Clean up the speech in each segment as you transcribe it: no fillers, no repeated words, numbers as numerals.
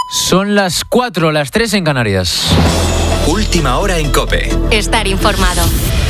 Son las 4, las 3 en Canarias. Última hora en COPE. Estar informado.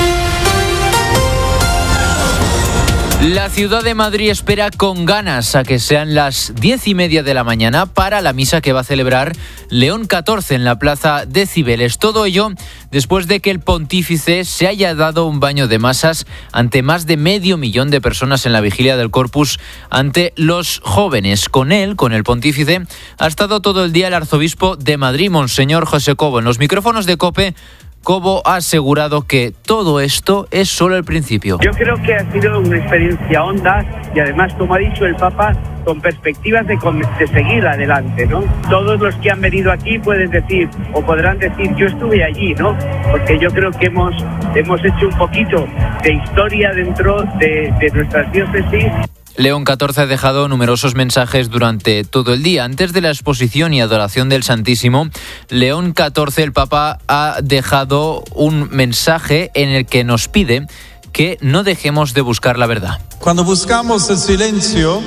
La ciudad de Madrid espera con ganas a que sean las 10:30 de la mañana para la misa que va a celebrar León XIV en la plaza de Cibeles. Todo ello después de que el pontífice se haya dado un baño de masas ante más de 500.000 de personas en la vigilia del Corpus ante los jóvenes. Con el pontífice, ha estado todo el día el arzobispo de Madrid, Monseñor José Cobo. En los micrófonos de COPE, Cobo ha asegurado que todo esto es solo el principio. Yo creo que ha sido una experiencia honda y además, como ha dicho el Papa, con perspectivas de seguir adelante, ¿no? Todos los que han venido aquí pueden decir o podrán decir yo estuve allí, ¿no? Porque yo creo que hemos hecho un poquito de historia dentro de nuestras diócesis. León XIV ha dejado numerosos mensajes durante todo el día. Antes de la exposición y adoración del Santísimo, León XIV, el Papa, ha dejado un mensaje en el que nos pide que no dejemos de buscar la verdad. Cuando buscamos el silencio,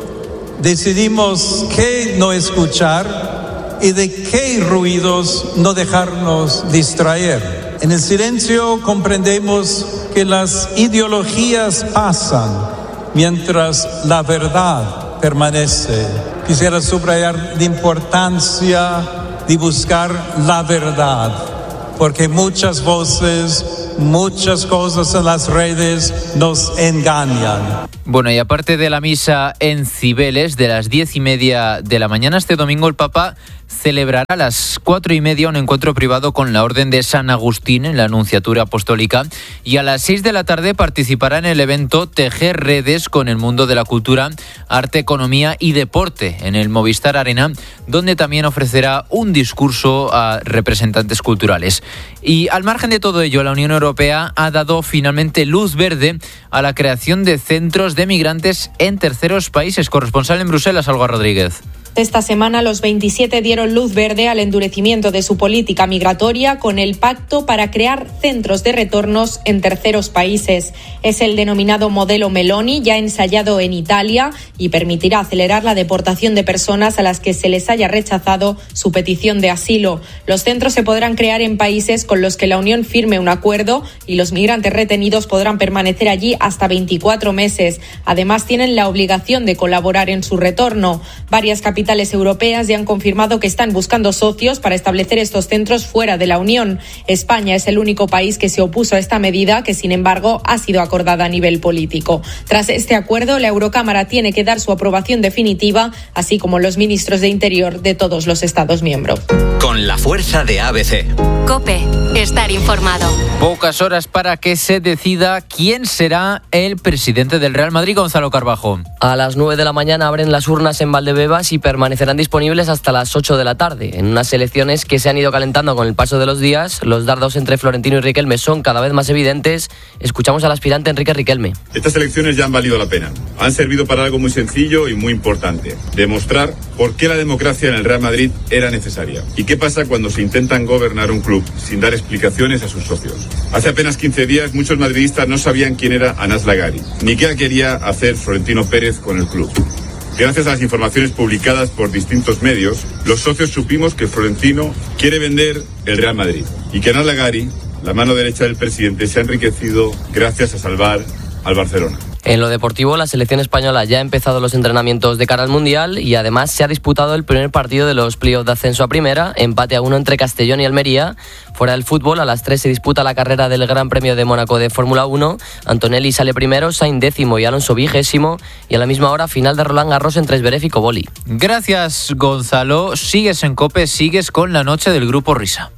decidimos qué no escuchar y de qué ruidos no dejarnos distraer. En el silencio comprendemos que las ideologías pasan, mientras la verdad permanece. Quisiera subrayar la importancia de buscar la verdad, porque muchas voces, muchas cosas en las redes nos engañan. Bueno, y aparte de la misa en Cibeles de las 10:30 de la mañana, este domingo el Papa celebrará a las 4:30 un encuentro privado con la Orden de San Agustín en la Anunciatura Apostólica, y a las 6 de la tarde participará en el evento Tejer Redes con el mundo de la cultura, arte, economía y deporte en el Movistar Arena, donde también ofrecerá un discurso a representantes culturales. Y al margen de todo ello, la Unión Europea ha dado finalmente luz verde a la creación de centros de migrantes en terceros países. Corresponsal en Bruselas, Alba Rodríguez. Esta semana los 27 dieron luz verde al endurecimiento de su política migratoria con el pacto para crear centros de retornos en terceros países. Es el denominado modelo Meloni, ya ensayado en Italia, y permitirá acelerar la deportación de personas a las que se les haya rechazado su petición de asilo. Los centros se podrán crear en países con los que la Unión firme un acuerdo y los migrantes retenidos podrán permanecer allí hasta 24 meses. Además, tienen la obligación de colaborar en su retorno. Varias capitales europeas ya han confirmado que están buscando socios para establecer estos centros fuera de la Unión. España es el único país que se opuso a esta medida, que sin embargo ha sido acordada a nivel político. Tras este acuerdo, la Eurocámara tiene que dar su aprobación definitiva, así como los ministros de Interior de todos los Estados miembros. Con la fuerza de ABC. COPE. Estar informado. Pocas horas para que se decida quién será el presidente del Real Madrid, Gonzalo Carbajo. A las 9 de la mañana abren las urnas en Valdebebas y permanecerán disponibles hasta las 8 de la tarde. En unas elecciones que se han ido calentando con el paso de los días, los dardos entre Florentino y Riquelme son cada vez más evidentes. Escuchamos al aspirante Enrique Riquelme. Estas elecciones ya han valido la pena. Han servido para algo muy sencillo y muy importante: demostrar por qué la democracia en el Real Madrid era necesaria. ¿Y qué pasa cuando se intentan gobernar un club sin dar explicaciones a sus socios? Hace apenas 15 días muchos madridistas no sabían quién era Anas Lagari, ni qué quería hacer Florentino Pérez con el club. Gracias a las informaciones publicadas por distintos medios, los socios supimos que Florentino quiere vender el Real Madrid y que Anas Lagari, la mano derecha del presidente, se ha enriquecido gracias a salvar al Barcelona. En lo deportivo, la selección española ya ha empezado los entrenamientos de cara al Mundial y además se ha disputado el primer partido de los playoffs de ascenso a primera, empate a 1 entre Castellón y Almería. Fuera del fútbol, a las 3 se disputa la carrera del Gran Premio de Mónaco de Fórmula 1. Antonelli sale primero, Sainz 10º y Alonso 20º. Y a la misma hora, final de Roland Garros entre Zverev y Koboli. Gracias, Gonzalo. Sigues en COPE, sigues con la noche del Grupo Risa.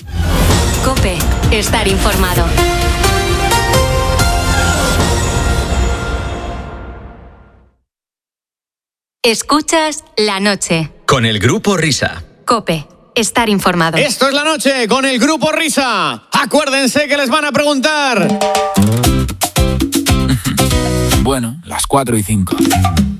COPE. Estar informado. Escuchas La Noche. Con el Grupo Risa. COPE. Estar informado. Esto es La Noche con el Grupo Risa. Acuérdense que les van a preguntar. Bueno, las 4:05.